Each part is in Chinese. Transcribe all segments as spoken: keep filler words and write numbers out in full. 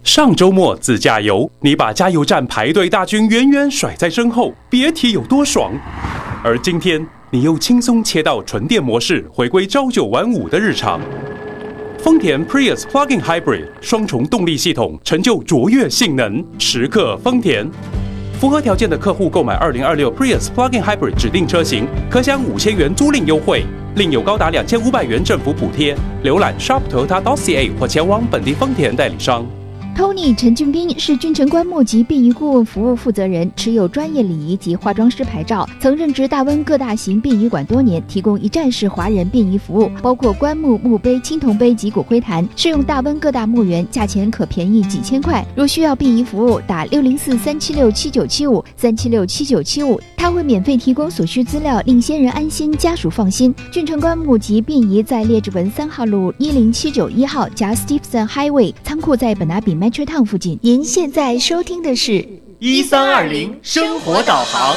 上周末自驾游，你把加油站排队大军远远甩在身后，别提有多爽。而今天，你又轻松切到纯电模式，回归朝九晚五的日常。丰田 Prius Plug-in Hybrid 双重动力系统成就卓越性能，时刻丰田。符合条件的客户购买二零二六 Prius Plug-in Hybrid 指定车型，可享五千元租赁优惠，另有高达两千五百元政府补贴。浏览 shop toyota dot c a 或前往本地丰田代理商。 Tony 陈俊斌是君臣棺木及殡仪顾问服务负责人，持有专业礼仪及化妆师牌照，曾任职大温各大型殡仪馆多年，提供一站式华人殡仪服务，包括棺木、墓碑、青铜碑及骨灰坛，适用大温各大墓园，价钱可便宜几千块。若需要殡仪服务，打六零四三七六七九七五三七六七九七五，他会免费提供所需资料，令先人安心，家属放心。君臣棺木及殡仪在列治文三号路一零七九一号加 Stevenson Highway， 仓库在本拿比 Metro Town 附近。您现在收听的是一三二零生活导航。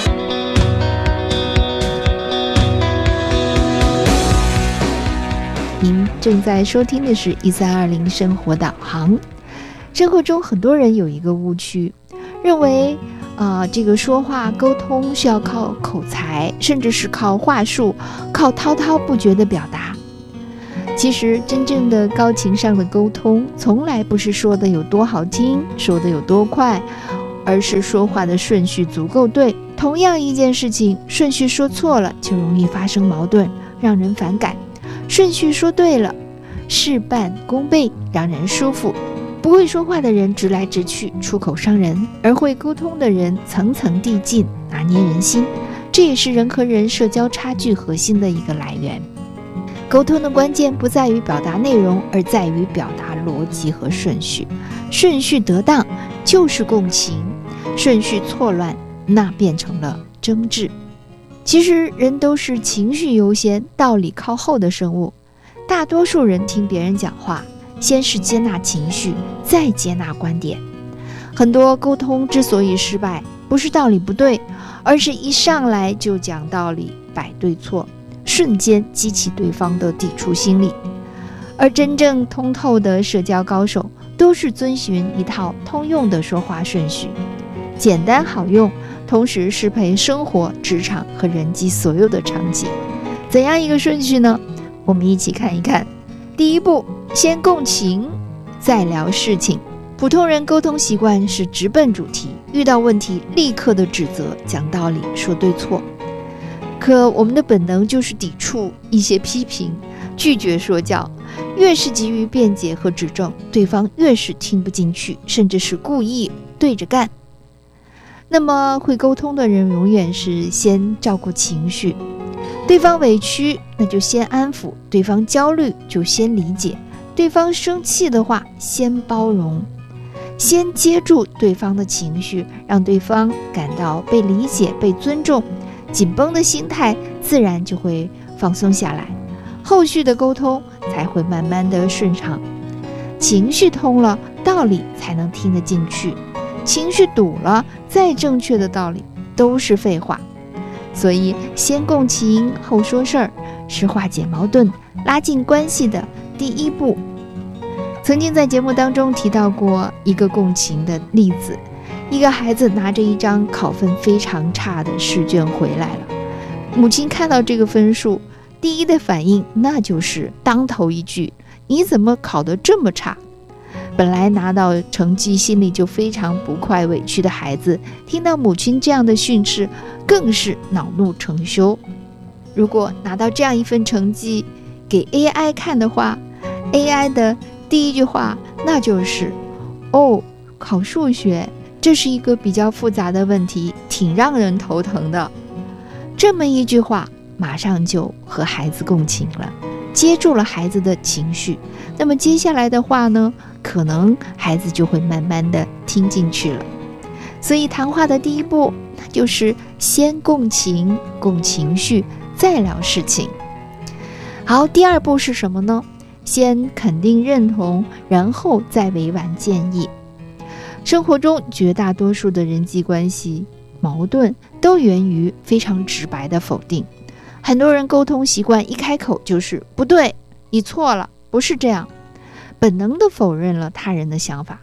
您正在收听的是一三二零生活导航。生活中很多人有一个误区，认为呃，这个说话沟通是要靠口才，甚至是靠话术，靠滔滔不绝的表达。其实真正的高情商的沟通，从来不是说的有多好听，说的有多快，而是说话的顺序足够对。同样一件事情，顺序说错了，就容易发生矛盾，让人反感；顺序说对了，事半功倍，让人舒服。不会说话的人直来直去，出口伤人；而会沟通的人层层递进，拿捏人心。这也是人和人社交差距核心的一个来源。沟通的关键不在于表达内容，而在于表达逻辑和顺序。顺序得当就是共情，顺序错乱，那变成了争执。其实人都是情绪优先、道理靠后的生物。大多数人听别人讲话，先是接纳情绪，再接纳观点。很多沟通之所以失败，不是道理不对，而是一上来就讲道理，摆对错，瞬间激起对方的抵触心理。而真正通透的社交高手，都是遵循一套通用的说话顺序，简单好用，同时适配生活、职场和人际所有的场景。怎样一个顺序呢？我们一起看一看。第一步，先共情，再聊事情。普通人沟通习惯是直奔主题，遇到问题立刻的指责，讲道理，说对错。可我们的本能就是抵触一些批评，拒绝说教。越是急于辩解和指正，对方越是听不进去，甚至是故意对着干。那么会沟通的人永远是先照顾情绪，对方委屈那就先安抚，对方焦虑就先理解，对方生气的话先包容，先接住对方的情绪，让对方感到被理解、被尊重，紧绷的心态自然就会放松下来，后续的沟通才会慢慢的顺畅。情绪通了，道理才能听得进去，情绪堵了，再正确的道理都是废话。所以先共情后说事儿，是化解矛盾、拉近关系的第一步。曾经在节目当中提到过一个共情的例子，一个孩子拿着一张考分非常差的试卷回来了，母亲看到这个分数，第一的反应那就是当头一句：你怎么考得这么差？本来拿到成绩心里就非常不快委屈的孩子，听到母亲这样的训斥，更是恼怒成羞。如果拿到这样一份成绩给 A I 看的话， A I 的第一句话那就是：哦，考数学，这是一个比较复杂的问题，挺让人头疼的。这么一句话马上就和孩子共情了，接住了孩子的情绪。那么接下来的话呢，可能孩子就会慢慢的听进去了。所以谈话的第一步，那就是先共情，共情绪，再聊事情。好，第二步是什么呢？先肯定认同，然后再委婉建议。生活中绝大多数的人际关系矛盾都源于非常直白的否定。很多人沟通习惯一开口就是不对，你错了，不是这样，本能地否认了他人的想法。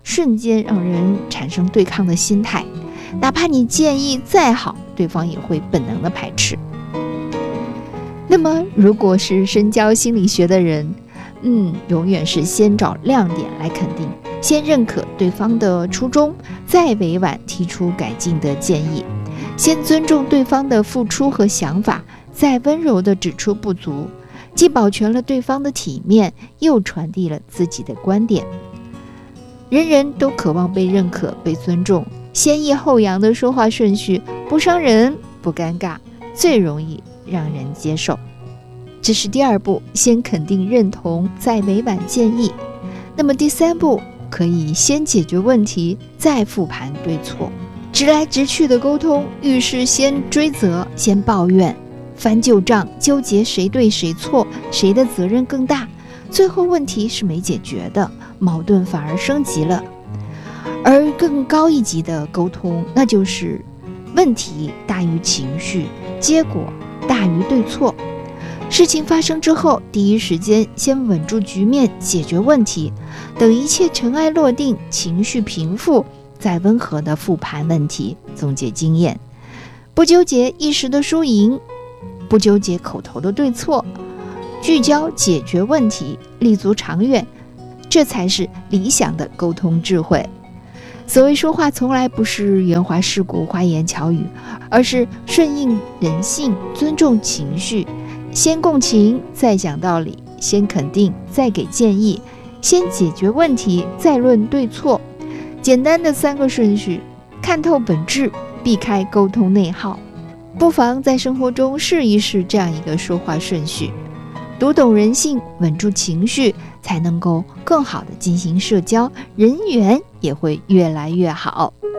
瞬间让人产生对抗的心态，哪怕你建议再好，对方也会本能的排斥。那么如果是深交心理学的人，嗯，永远是先找亮点来肯定，先认可对方的初衷，再委婉提出改进的建议，先尊重对方的付出和想法，再温柔地指出不足，既保全了对方的体面，又传递了自己的观点。人人都渴望被认可、被尊重，先抑后扬的说话顺序不伤人、不尴尬，最容易让人接受。这是第二步，先肯定认同，再委婉建议。那么第三步，可以先解决问题，再复盘对错。直来直去的沟通，遇事先追责，先抱怨，翻旧账，纠结谁对谁错，谁的责任更大，最后问题是没解决的，矛盾反而升级了。而更高一级的沟通，那就是问题大于情绪，结果大于对错。事情发生之后，第一时间先稳住局面，解决问题，等一切尘埃落定，情绪平复，再温和地复盘问题，总结经验，不纠结一时的输赢，不纠结口头的对错，聚焦解决问题，立足长远，这才是理想的沟通智慧。所谓说话，从来不是圆滑世故、花言巧语，而是顺应人性，尊重情绪，先共情，再讲道理，先肯定，再给建议，先解决问题，再论对错。简单的三个顺序，看透本质，避开沟通内耗。不妨在生活中试一试这样一个说话顺序，读懂人性，稳住情绪，才能够更好的进行社交，人缘也会越来越好。